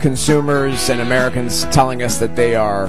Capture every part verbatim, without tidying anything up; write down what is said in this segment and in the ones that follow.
consumers and Americans telling us that they are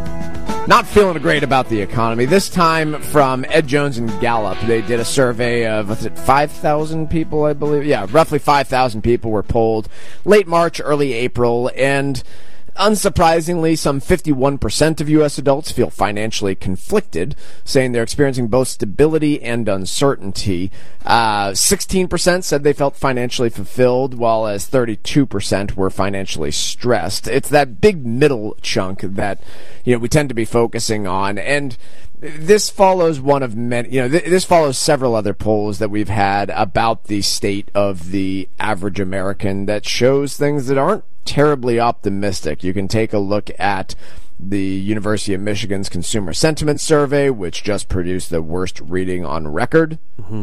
not feeling great about the economy. This time from Ed Jones and Gallup. They did a survey of, was it five thousand people, I believe? Yeah, roughly five thousand people were polled late March, early April, and unsurprisingly, some fifty-one percent of U S adults feel financially conflicted, saying they're experiencing both stability and uncertainty. Uh, sixteen percent said they felt financially fulfilled, while as thirty-two percent were financially stressed. It's that big middle chunk that, you know, we tend to be focusing on, and this follows one of many, you know, th- this follows several other polls that we've had about the state of the average American that shows things that aren't terribly optimistic. You can take a look at the University of Michigan's Consumer Sentiment Survey, which just produced the worst reading on record mm-hmm.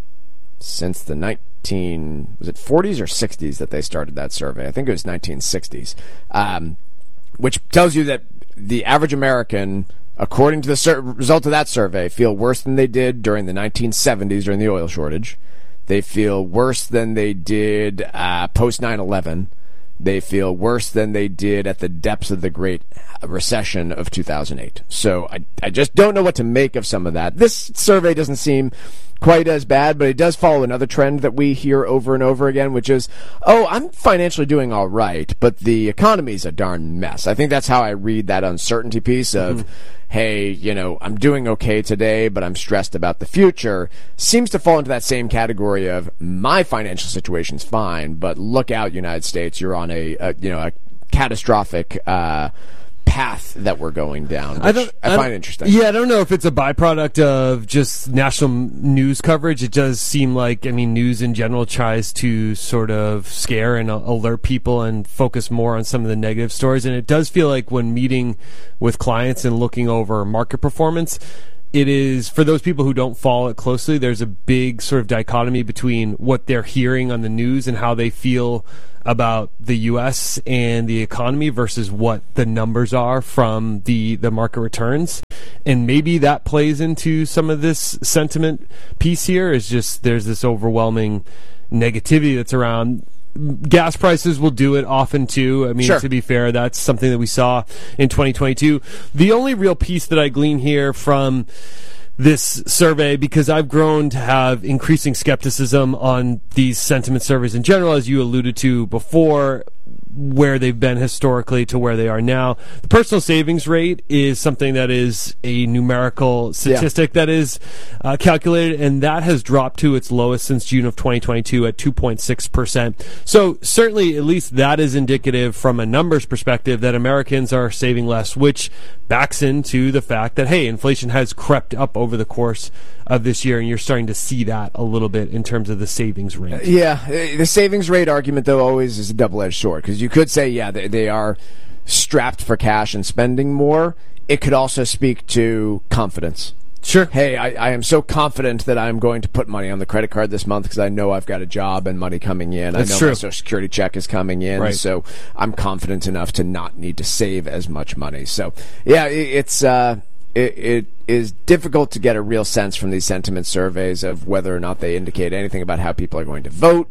since the nineteen was it forties or sixties that they started that survey. I think it was nineteen sixties, um, which tells you that the average American, according to the sur- result of that survey, feel worse than they did during the nineteen seventies during the oil shortage. They feel worse than they did uh, post nine eleven. They feel worse than they did at the depths of the Great Recession of two thousand eight. So I, I just don't know what to make of some of that. This survey doesn't seem quite as bad, but it does follow another trend that we hear over and over again, which is, oh, I'm financially doing all right, but the economy's a darn mess. I think that's how I read that uncertainty piece of, mm-hmm. hey, you know, I'm doing okay today, but I'm stressed about the future, seems to fall into that same category of my financial situation's fine, but look out, United States, you're on a, a you know, a catastrophic uh path that we're going down, which I, don't, I, I find interesting. Yeah, I don't know if it's a byproduct of just national news coverage. It does seem like, I mean, news in general tries to sort of scare and alert people and focus more on some of the negative stories. And it does feel like when meeting with clients and looking over market performance, it is, for those people who don't follow it closely, there's a big sort of dichotomy between what they're hearing on the news and how they feel about the U S and the economy versus what the numbers are from the, the market returns. And maybe that plays into some of this sentiment piece here, is just there's this overwhelming negativity that's around. Gas prices will do it often too. I mean, sure. To be fair, that's something that we saw in twenty twenty-two. The only real piece that I glean here from this survey, because I've grown to have increasing skepticism on these sentiment surveys in general, as you alluded to before, where they've been historically to where they are now. The personal savings rate is something that is a numerical statistic yeah. that is uh, calculated, and that has dropped to its lowest since June of twenty twenty-two at two point six percent. So certainly, at least that is indicative from a numbers perspective that Americans are saving less, which backs into the fact that, hey, inflation has crept up over the course of this year, and you're starting to see that a little bit in terms of the savings rate. Yeah, the savings rate argument, though, always is a double-edged sword, because you could say, yeah, they, they are strapped for cash and spending more. It could also speak to confidence. Sure. Hey, I, I am so confident that I'm going to put money on the credit card this month because I know I've got a job and money coming in. That's I know true. my Social Security check is coming in, right. So I'm confident enough to not need to save as much money. So, yeah, it, it's uh, it, it is difficult to get a real sense from these sentiment surveys of whether or not they indicate anything about how people are going to vote,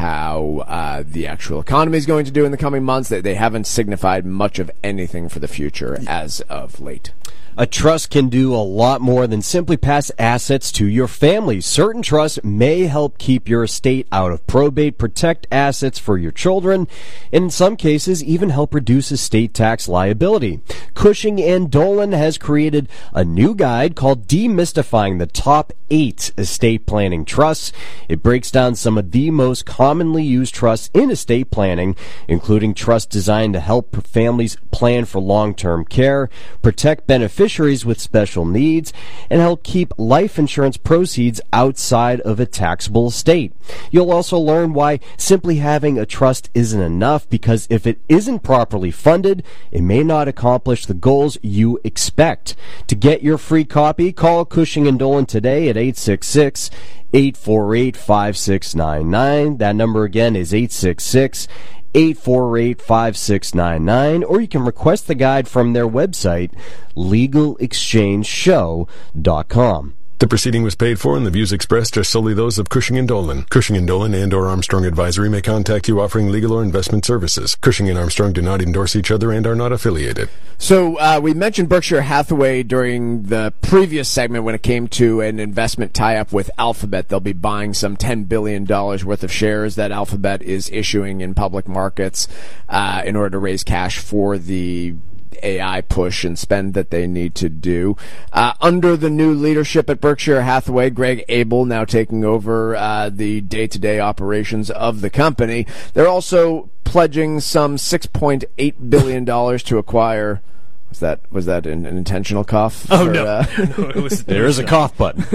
how uh, the actual economy is going to do in the coming months. They, they haven't signified much of anything for the future as of late. A trust can do a lot more than simply pass assets to your family. Certain trusts may help keep your estate out of probate, protect assets for your children, and in some cases even help reduce estate tax liability. Cushing and Dolan has created a new guide called Demystifying the Top eight Estate Planning Trusts. It breaks down some of the most commonly used trusts in estate planning, including trusts designed to help families plan for long-term care, protect beneficiaries with special needs, and help keep life insurance proceeds outside of a taxable estate. You'll also learn why simply having a trust isn't enough, because if it isn't properly funded, it may not accomplish the goals you expect. To get your free copy, call Cushing and Dolan today at eight six six, eight four eight, five six nine nine. That number again is eight six six, eight four eight, five six nine nine, or you can request the guide from their website, legal exchange show dot com. The proceeding was paid for and the views expressed are solely those of Cushing and Dolan. Cushing and Dolan and or Armstrong Advisory may contact you offering legal or investment services. Cushing and Armstrong do not endorse each other and are not affiliated. So uh, we mentioned Berkshire Hathaway during the previous segment when it came to an investment tie-up with Alphabet. They'll be buying some ten billion dollars worth of shares that Alphabet is issuing in public markets uh, in order to raise cash for the A I push and spend that they need to do. Uh, under the new leadership at Berkshire Hathaway, Greg Abel now taking over uh, the day-to-day operations of the company. They're also pledging some six point eight billion dollars to acquire. Was that was that an, an intentional cough? Oh, or, no. Uh, no it was, There is a cough button.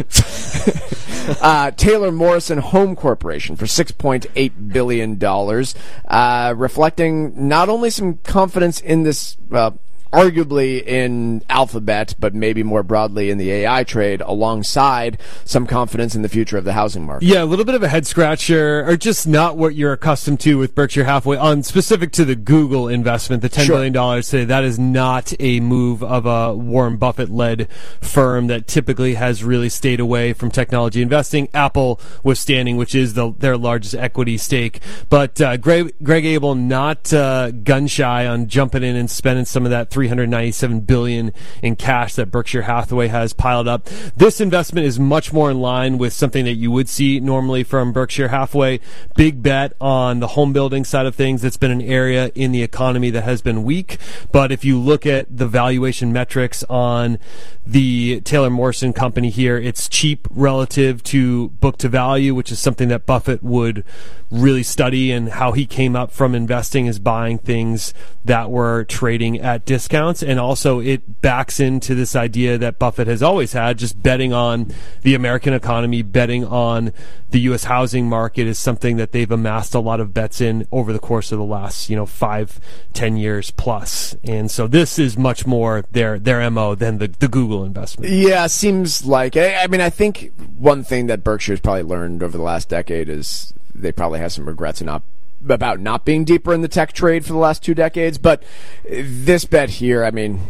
uh, Taylor Morrison Home Corporation for six point eight billion dollars, uh, reflecting not only some confidence in this, uh, arguably in Alphabet, but maybe more broadly in the A I trade, alongside some confidence in the future of the housing market. Yeah, a little bit of a head scratcher, or just not what you're accustomed to with Berkshire Hathaway. On specific to the Google investment, the ten Sure. billion dollars today, that is not a move of a Warren Buffett-led firm that typically has really stayed away from technology investing. Apple withstanding, which is the, their largest equity stake. But uh, Greg, Greg Abel not uh, gun shy on jumping in and spending some of that three hundred ninety-seven billion dollars in cash that Berkshire Hathaway has piled up. This investment is much more in line with something that you would see normally from Berkshire Hathaway. Big bet on the home building side of things. It's been an area in the economy that has been weak. But if you look at the valuation metrics on the Taylor Morrison company here, it's cheap relative to book to value, which is something that Buffett would really study, and how he came up from investing is buying things that were trading at discounts. And also it backs into this idea that Buffett has always had, just betting on the American economy, betting on the U S housing market is something that they've amassed a lot of bets in over the course of the last, you know, five, ten years plus. And so this is much more their their M O than the, the Google investment. Yeah, seems like. I, I mean, I think one thing that Berkshire's probably learned over the last decade is they probably have some regrets not about not being deeper in the tech trade for the last two decades. But this bet here, I mean,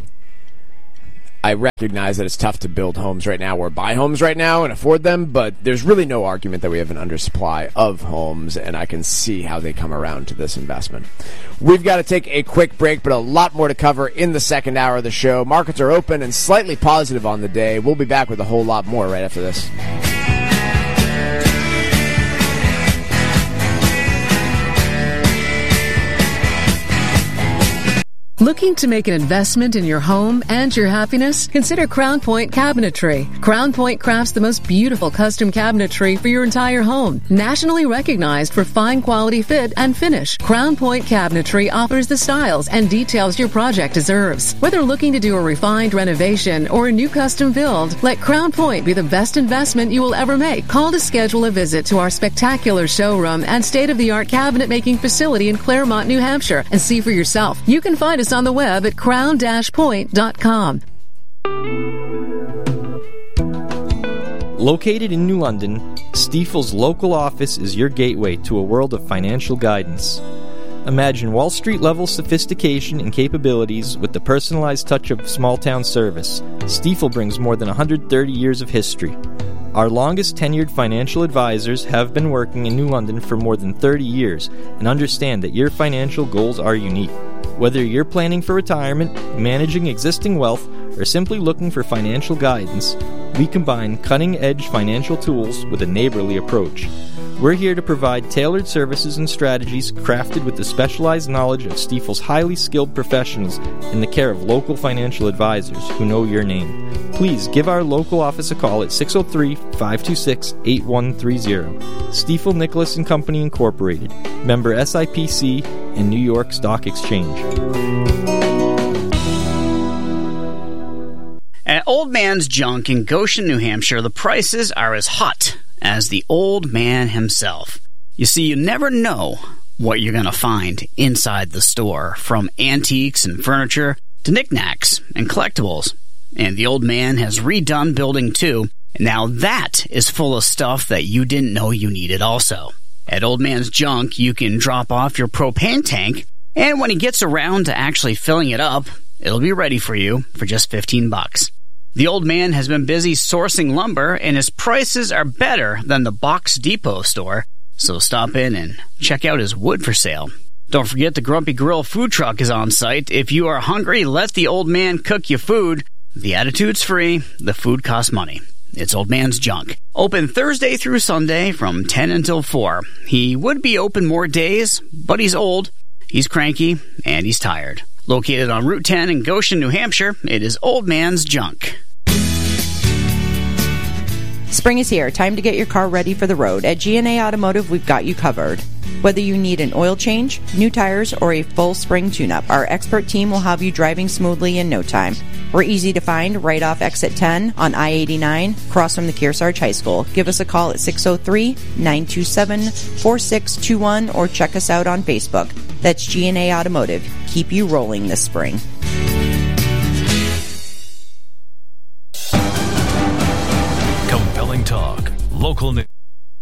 I recognize that it's tough to build homes right now or buy homes right now and afford them, but there's really no argument that we have an undersupply of homes, and I can see how they come around to this investment. We've got to take a quick break, but a lot more to cover in the second hour of the show. Markets are open and slightly positive on the day. We'll be back with a whole lot more right after this. Looking to make an investment in your home and your happiness? Consider Crown Point Cabinetry. Crown Point crafts the most beautiful custom cabinetry for your entire home. Nationally recognized for fine quality fit and finish, Crown Point Cabinetry offers the styles and details your project deserves. Whether looking to do a refined renovation or a new custom build, let Crown Point be the best investment you will ever make. Call to schedule a visit to our spectacular showroom and state-of-the-art cabinet making facility in Claremont, New Hampshire, and see for yourself. You can find us on the web at crown dash point dot com. Located in New London, Stifel's local office is your gateway to a world of financial guidance. Imagine Wall Street-level sophistication and capabilities with the personalized touch of small-town service. Stifel brings more than one hundred thirty years of history. Our longest tenured financial advisors have been working in New London for more than thirty years and understand that your financial goals are unique. Whether you're planning for retirement, managing existing wealth, or simply looking for financial guidance, we combine cutting-edge financial tools with a neighborly approach. We're here to provide tailored services and strategies crafted with the specialized knowledge of Stifel's highly skilled professionals in the care of local financial advisors who know your name. Please give our local office a call at six oh three, five two six, eight one three zero. Stifel Nicholas and Company Incorporated, member S I P C and New York Stock Exchange. At Old Man's Junk in Goshen, New Hampshire, the prices are as hot as the old man himself. You see, you never know what you're going to find inside the store, from antiques and furniture to knickknacks and collectibles. And the old man has redone Building two, and now that is full of stuff that you didn't know you needed also. At Old Man's Junk, you can drop off your propane tank, and when he gets around to actually filling it up, it'll be ready for you for just fifteen bucks. The old man has been busy sourcing lumber, and his prices are better than the Box Depot store. So stop in and check out his wood for sale. Don't forget the Grumpy Grill food truck is on site. If you are hungry, let the old man cook you food. The attitude's free. The food costs money. It's Old Man's Junk. Open Thursday through Sunday from ten until four. He would be open more days, but he's old, he's cranky, and he's tired. Located on Route ten in Goshen, New Hampshire, it is Old Man's Junk. Spring is here. Time to get your car ready for the road. At G and A Automotive, we've got you covered. Whether you need an oil change, new tires, or a full spring tune-up, our expert team will have you driving smoothly in no time. We're easy to find right off Exit ten on I eighty-nine, across from the Kearsarge High School. Give us a call at six oh three, nine two seven, four six two one or check us out on Facebook. That's G and A Automotive. Keep you rolling this spring. Compelling talk. Local news.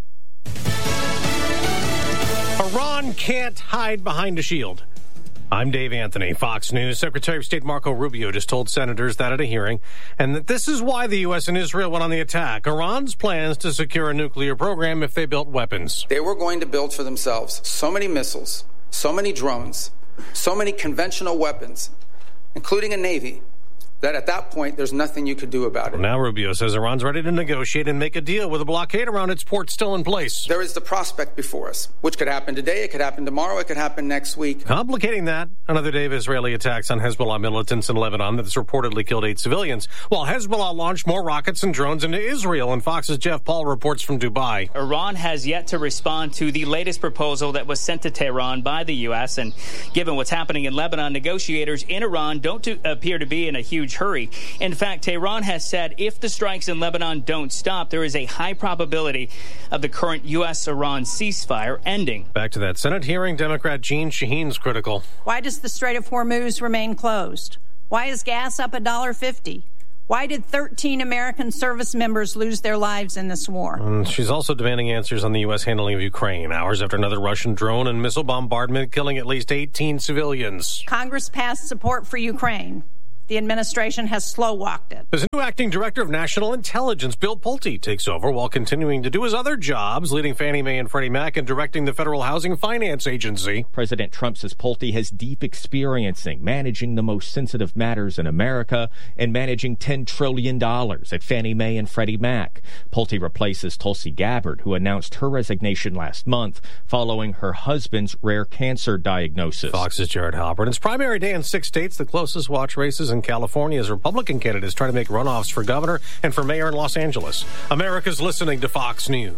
Iran can't hide behind a shield. I'm Dave Anthony, Fox News. Secretary of State Marco Rubio just told senators that at a hearing, and that this is why the U S and Israel went on the attack. Iran's plans to secure a nuclear program if they built weapons. They were going to build for themselves so many missiles, so many drones, so many conventional weapons, including a navy, that at that point, there's nothing you could do about it. Well, now Rubio says Iran's ready to negotiate and make a deal with a blockade around its port still in place. There is the prospect before us, which could happen today, it could happen tomorrow, it could happen next week. Complicating that, another day of Israeli attacks on Hezbollah militants in Lebanon that's reportedly killed eight civilians, while Hezbollah launched more rockets and drones into Israel. And Fox's Jeff Paul reports from Dubai. Iran has yet to respond to the latest proposal that was sent to Tehran by the U S. And given what's happening in Lebanon, negotiators in Iran don't to appear to be in a huge hurry. In fact, Tehran has said if the strikes in Lebanon don't stop, there is a high probability of the current U S Iran ceasefire ending. Back to that Senate hearing, Democrat Jeanne Shaheen's critical. Why does the Strait of Hormuz remain closed? Why is gas up one dollar fifty? Why did thirteen American service members lose their lives in this war? And she's also demanding answers on the U S handling of Ukraine, hours after another Russian drone and missile bombardment killing at least eighteen civilians. Congress passed support for Ukraine. The administration has slow-walked it. As a new acting director of national intelligence, Bill Pulte takes over while continuing to do his other jobs, leading Fannie Mae and Freddie Mac and directing the Federal Housing Finance Agency. President Trump says Pulte has deep experience in managing the most sensitive matters in America and managing ten trillion dollars at Fannie Mae and Freddie Mac. Pulte replaces Tulsi Gabbard, who announced her resignation last month following her husband's rare cancer diagnosis. Fox's Jared Halpern. It's primary day in six states, the closest watch races in California as Republican candidates try to make runoffs for governor and for mayor in Los Angeles. America's listening to Fox News.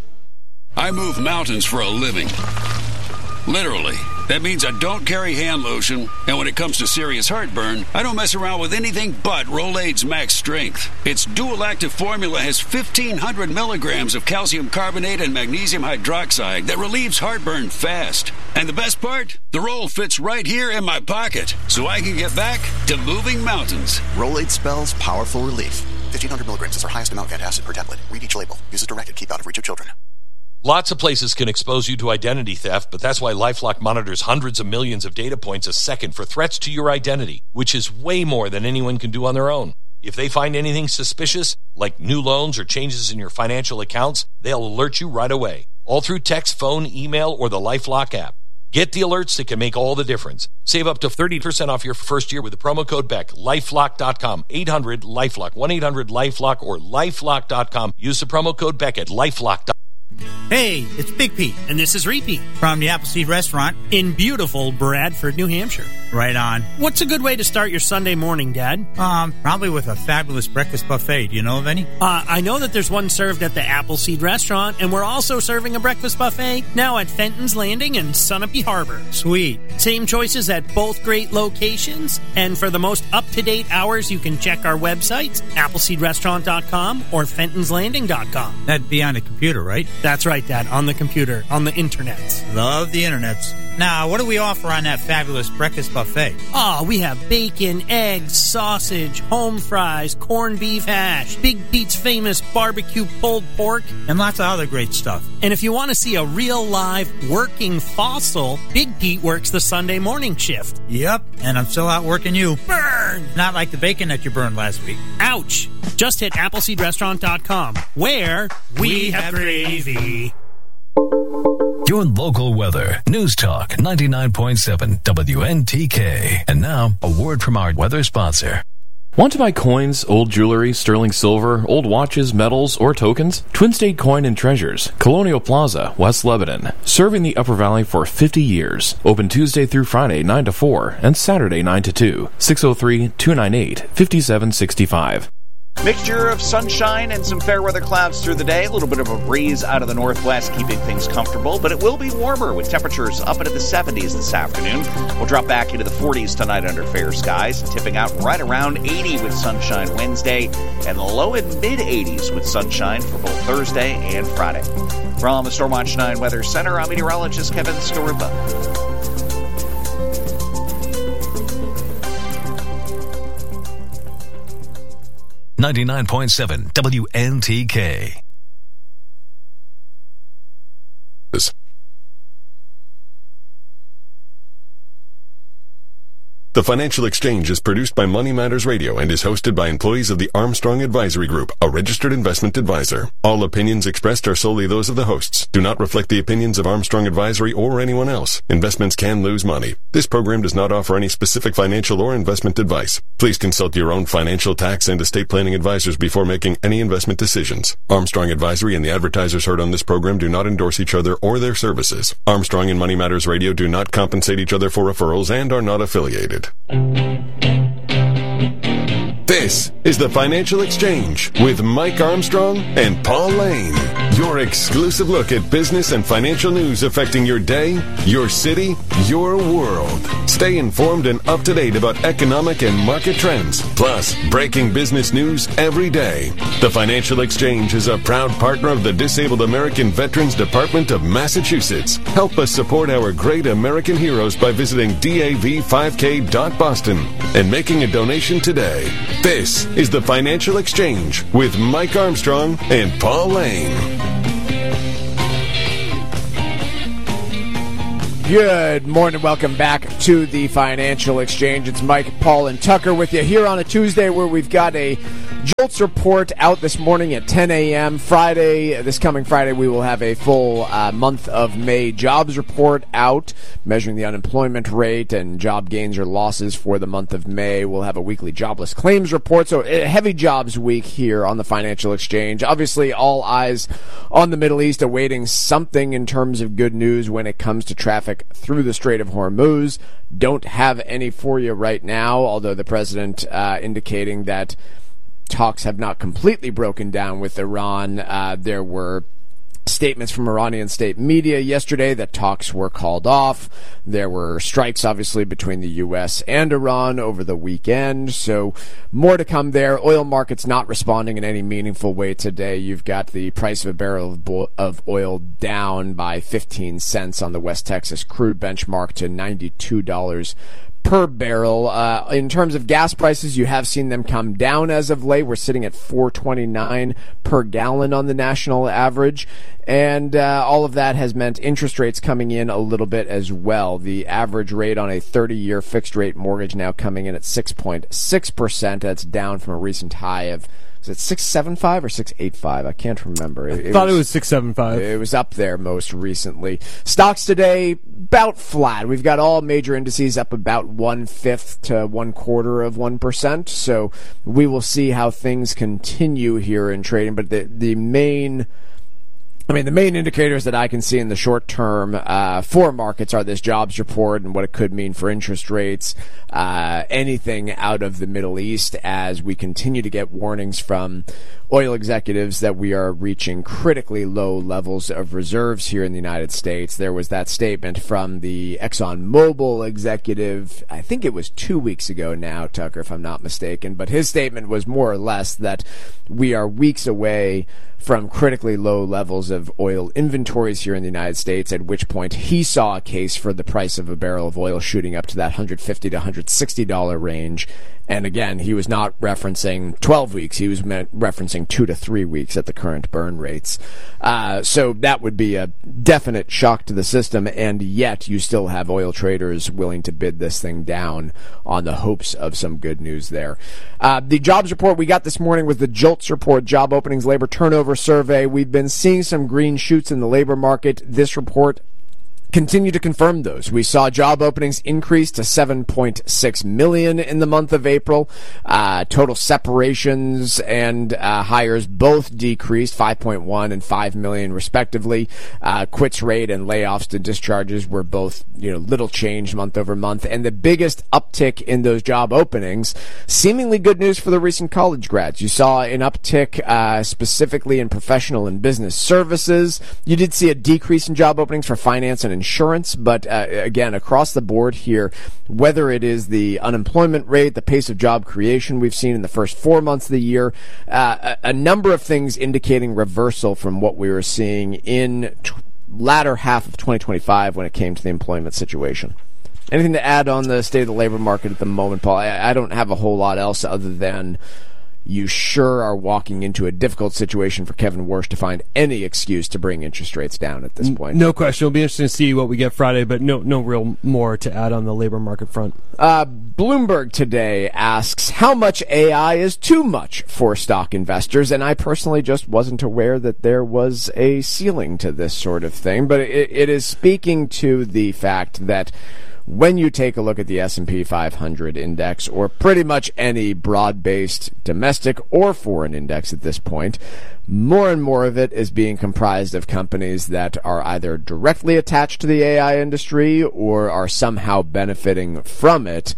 I move mountains for a living. Literally. That means I don't carry hand lotion, and when it comes to serious heartburn, I don't mess around with anything but Rolaids Max Strength. Its dual-active formula has fifteen hundred milligrams of calcium carbonate and magnesium hydroxide that relieves heartburn fast. And the best part? The roll fits right here in my pocket, so I can get back to moving mountains. Rolaids spells powerful relief. fifteen hundred milligrams is our highest amount of antacid per tablet. Read each label. Use as directed. Keep out of reach of children. Lots of places can expose you to identity theft, but that's why LifeLock monitors hundreds of millions of data points a second for threats to your identity, which is way more than anyone can do on their own. If they find anything suspicious, like new loans or changes in your financial accounts, they'll alert you right away, all through text, phone, email, or the LifeLock app. Get the alerts that can make all the difference. Save up to thirty percent off your first year with the promo code Beck. LifeLock dot com, eight hundred LifeLock, one eight hundred LifeLock, or LifeLock dot com. Use the promo code Beck at LifeLock dot com. Hey, it's Big Pete, and this is Repeat from the Appleseed Restaurant in beautiful Bradford, New Hampshire. Right on. What's a good way to start your Sunday morning, Dad? Um, probably with a fabulous breakfast buffet. Do you know of any? Uh, I know that there's one served at the Appleseed Restaurant, and we're also serving a breakfast buffet now at Fenton's Landing and Sunapee Harbor. Sweet. Same choices at both great locations, and for the most up-to-date hours, you can check our websites, appleseed restaurant dot com or fentons landing dot com. That'd be on the computer, right? That's right, Dad, on the computer, on the internet. Love the internets. Now, what do we offer on that fabulous breakfast buffet? Oh, we have bacon, eggs, sausage, home fries, corned beef hash, Big Pete's famous barbecue pulled pork, and lots of other great stuff. And if you want to see a real live working fossil, Big Pete works the Sunday morning shift. Yep, and I'm still out working you. Burn! burn. Not like the bacon that you burned last week. Ouch! Just hit appleseed restaurant dot com, where we, We have have gravy. Your local weather. News Talk ninety-nine point seven W N T K. And now, a word from our weather sponsor. Want to buy coins, old jewelry, sterling silver, old watches, medals, or tokens? Twin State Coin and Treasures, Colonial Plaza, West Lebanon. Serving the Upper Valley for fifty years. Open Tuesday through Friday, nine to four, and Saturday, nine to two. six oh three, two nine eight, five seven six five. Mixture of sunshine and some fair weather clouds through the day. A little bit of a breeze out of the northwest, keeping things comfortable, but it will be warmer with temperatures up into the seventies this afternoon. We'll drop back into the forties tonight under fair skies, tipping out right around eighty with sunshine Wednesday, and low and mid-eighties with sunshine for both Thursday and Friday. From the Stormwatch nine Weather Center, I'm meteorologist Kevin Skaruba. ninety-nine point seven W N T K. The Financial Exchange is produced by Money Matters Radio and is hosted by employees of the Armstrong Advisory Group, a registered investment advisor. All opinions expressed are solely those of the hosts. Do not reflect the opinions of Armstrong Advisory or anyone else. Investments can lose money. This program does not offer any specific financial or investment advice. Please consult your own financial, tax, and estate planning advisors before making any investment decisions. Armstrong Advisory and the advertisers heard on this program do not endorse each other or their services. Armstrong and Money Matters Radio do not compensate each other for referrals and are not affiliated. This is the Financial Exchange with Mike Armstrong and Paul Lane. Your exclusive look at business and financial news affecting your day, your city, your world. Stay informed and up to date about economic and market trends, plus breaking business news every day. The Financial Exchange is a proud partner of the Disabled American Veterans Department of Massachusetts. Help us support our great American heroes by visiting D A V five K dot Boston and making a donation today. This is the Financial Exchange with Mike Armstrong and Paul Lane. Good morning. Welcome back to the Financial Exchange. It's Mike, Paul, and Tucker with you here on a Tuesday where we've got a JOLTS report out this morning at ten a.m. Friday, this coming Friday, we will have a full uh, month of May jobs report out, measuring the unemployment rate and job gains or losses for the month of May. We'll have a weekly jobless claims report, so a heavy jobs week here on the Financial Exchange. Obviously, all eyes on the Middle East, awaiting something in terms of good news when it comes to traffic through the Strait of Hormuz. Don't have any for you right now, although the president uh, indicating that talks have not completely broken down with Iran. Uh, there were statements from Iranian state media yesterday that talks were called off. There were strikes, obviously, between the U S and Iran over the weekend, so more to come there. Oil markets not responding in any meaningful way today. You've got the price of a barrel of, bo- of oil down by fifteen cents on the West Texas crude benchmark to ninety-two dollars per barrel. Uh, in terms of gas prices, you have seen them come down as of late. We're sitting at four twenty-nine per gallon on the national average, and uh, all of that has meant interest rates coming in a little bit as well. The average rate on a thirty-year fixed-rate mortgage now coming in at six point six percent. That's down from a recent high of, is it six seventy-five or six eighty-five? I can't remember. It, I thought was, it was six seventy-five. It was up there most recently. Stocks today, about flat. We've got all major indices up about one-fifth to one-quarter of one percent. So we will see how things continue here in trading. But the, the main... I mean, the main indicators that I can see in the short term uh, for markets are this jobs report and what it could mean for interest rates, uh, anything out of the Middle East, as we continue to get warnings from oil executives that we are reaching critically low levels of reserves here in the United States. There was that statement from the ExxonMobil executive, I think it was two weeks ago now, Tucker, if I'm not mistaken, but his statement was more or less that we are weeks away from critically low levels of oil inventories here in the United States, at which point he saw a case for the price of a barrel of oil shooting up to that one hundred fifty to one hundred sixty dollars range, And again, he was not referencing twelve weeks. He was me- referencing two to three weeks at the current burn rates. Uh, so that would be a definite shock to the system, and yet you still have oil traders willing to bid this thing down on the hopes of some good news there. Uh, the jobs report we got this morning was the JOLTS report, Job Openings Labor Turnover Survey. We've been seeing some green shoots in the labor market. This report continue to confirm those. We saw job openings increase to seven point six million in the month of April. Uh, total separations and uh, hires both decreased, five point one and five million respectively. Uh, quits rate and layoffs to discharges were both, you know, little change month over month. And the biggest uptick in those job openings, seemingly good news for the recent college grads. You saw an uptick uh, specifically in professional and business services. You did see a decrease in job openings for finance and insurance, but uh, again, across the board here, whether it is the unemployment rate, the pace of job creation we've seen in the first four months of the year, uh, a, a number of things indicating reversal from what we were seeing in t- latter half of twenty twenty-five when it came to the employment situation. Anything to add on the state of the labor market at the moment, Paul? I, I don't have a whole lot else other than you sure are walking into a difficult situation for Kevin Warsh to find any excuse to bring interest rates down at this point. No question. It'll be interesting to see what we get Friday, but no no real more to add on the labor market front. Uh, Bloomberg today asks how much A I is too much for stock investors, and I personally just wasn't aware that there was a ceiling to this sort of thing, but it, it is speaking to the fact that when you take a look at the S and P five hundred index, or pretty much any broad-based domestic or foreign index at this point, more and more of it is being comprised of companies that are either directly attached to the A I industry or are somehow benefiting from it.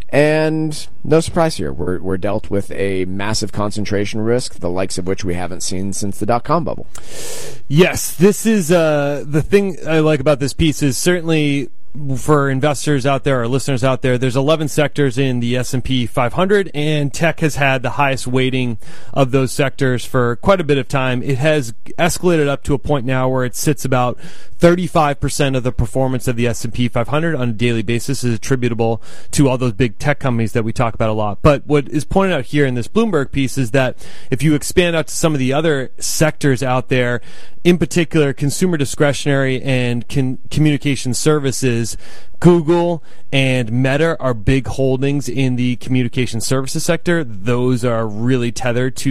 And no surprise here, we're, we're dealt with a massive concentration risk, the likes of which we haven't seen since the dot-com bubble. Yes, this is uh, the thing I like about this piece is certainly for investors out there or listeners out there, there's eleven sectors in the S and P five hundred, and tech has had the highest weighting of those sectors for quite a bit of time. It has escalated up to a point now where it sits about thirty-five percent of the performance of the S and P five hundred on a daily basis is attributable to all those big tech companies that we talk about a lot. But what is pointed out here in this Bloomberg piece is that if you expand out to some of the other sectors out there, in particular consumer discretionary and con- communication services, Google and Meta are big holdings in the communication services sector. Those are really tethered to